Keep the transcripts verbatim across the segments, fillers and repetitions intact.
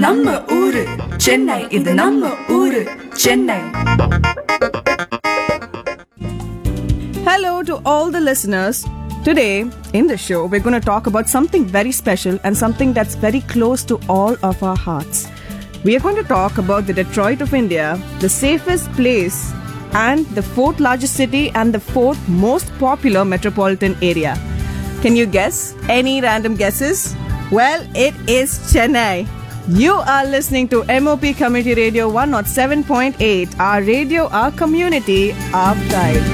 நம்ம ஊரு சென்னை, இது நம்ம ஊரு Chennai. Hello to all the listeners. Today, in the show, we're going to talk about something very special and something that's very close to all of our hearts. We are going to talk about the Detroit of India, the safest place and the fourth largest city and the fourth most popular metropolitan area. Can you guess? Any random guesses? Well, it is Chennai. You are listening to M O P Community Radio one oh seven point eight, our radio, our community, our pride.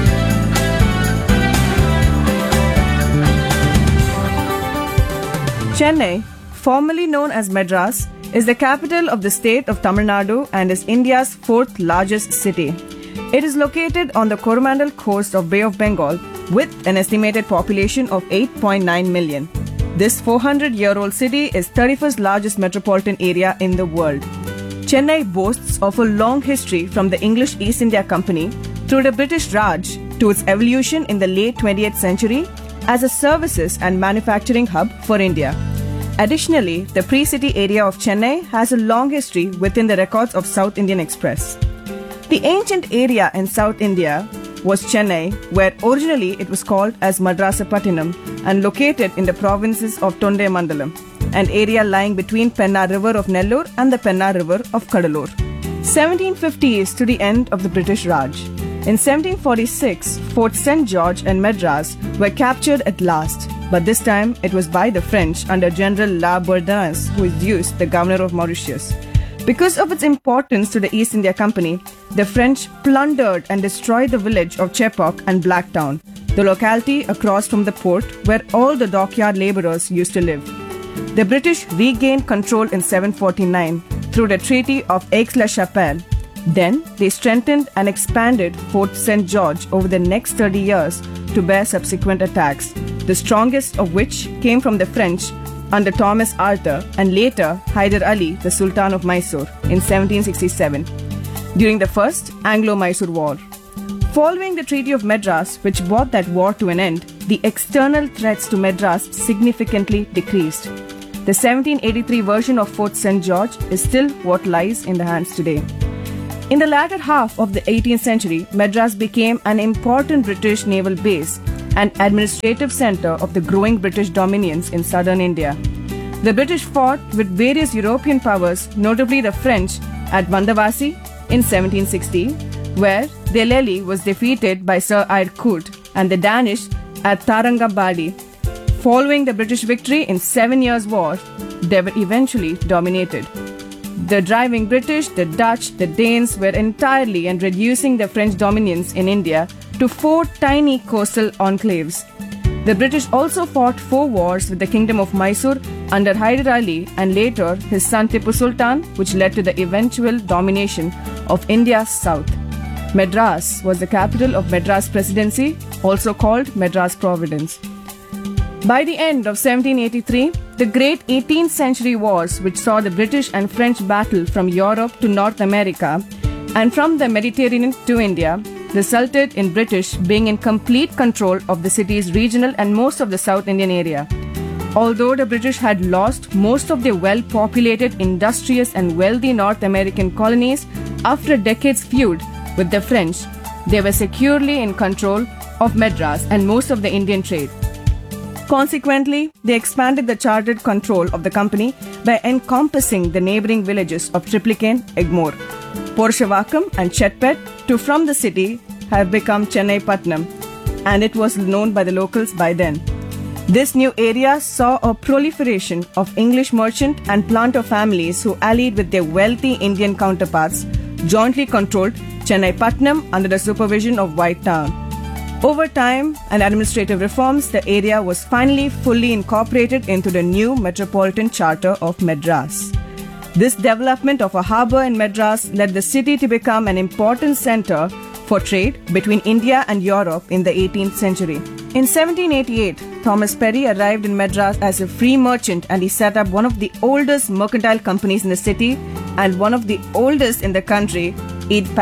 Chennai, formerly known as Madras, is the capital of the state of Tamil Nadu and is India's fourth largest city. It is located on the Coromandel coast of Bay of Bengal with an estimated population of eight point nine million. This four hundred year old city is thirty-first largest metropolitan area in the world. Chennai boasts of a long history from the English East India Company through the British Raj to its evolution in the late twentieth century as a services and manufacturing hub for India. Additionally, the pre-city area of Chennai has a long history within the records of South Indian Express. The ancient area in South India was Chennai, where originally it was called as Madrasapattinam and located in the provinces of Tondemandalam, an area lying between Penna River of Nellore and the Penna River of Kadalur. seventeen fifties to the end of the British Raj. In seventeen forty-six, Fort Saint George and Madras were captured at last, but this time it was by the French under General La Bourdonnais, who is used the governor of Mauritius. Because of its importance to the East India Company, the French plundered and destroyed the village of Chepauk and Blacktown, the locality across from the port where all the dockyard labourers used to live. The British regained control in seven forty-nine through the Treaty of Aix-la-Chapelle. Then, they strengthened and expanded Fort Saint George over the next thirty years to bear subsequent attacks, the strongest of which came from the French under Thomas Arthur and later Hyder Ali, the Sultan of Mysore, in seventeen sixty-seven, during the First Anglo-Mysore War. Following the Treaty of Madras, which brought that war to an end, the external threats to Madras significantly decreased. The seventeen eighty-three version of Fort Saint George is still what lies in the hands today. In the latter half of the eighteenth century, Madras became an important British naval base and administrative centre of the growing British dominions in southern India. The British fought with various European powers, notably the French, at Vandavasi in seventeen sixty, where Delhi was defeated by Sir Eyre Coote, and the Danish at Tarangabadi. Following the British victory in Seven Years' War, they were eventually dominated. The driving British, the Dutch, the Danes were entirely and reducing the French dominions in India to four tiny coastal enclaves. The British also fought four wars with the Kingdom of Mysore under Hyder Ali and later his son Tipu Sultan, which led to the eventual domination of India's south. Madras was the capital of Madras Presidency, also called Madras Province. By the end of seventeen eighty-three, the great eighteenth century wars, which saw the British and French battle from Europe to North America and from the Mediterranean to India, resulted in British being in complete control of the city's regional and most of the South Indian area. Although the British had lost most of their well-populated, industrious and wealthy North American colonies after a decade's feud with the French, they were securely in control of Madras and most of the Indian trade. Consequently, they expanded the chartered control of the company by encompassing the neighbouring villages of Triplicane, Egmore, Porshavakkam and Chetpet to from the city have become Chennai Patnam, and it was known by the locals by then. This new area saw a proliferation of English merchant and planter families who allied with their wealthy Indian counterparts, jointly controlled Chennai Patnam under the supervision of White Town. Over time and administrative reforms, the area was finally fully incorporated into the new Metropolitan Charter of Madras. This development of a harbour in Madras led the city to become an important centre for trade between India and Europe in the eighteenth century. In seventeen eighty-eight, Thomas Perry arrived in Madras as a free merchant and he set up one of the oldest mercantile companies in the city and one of the oldest in the country, Eid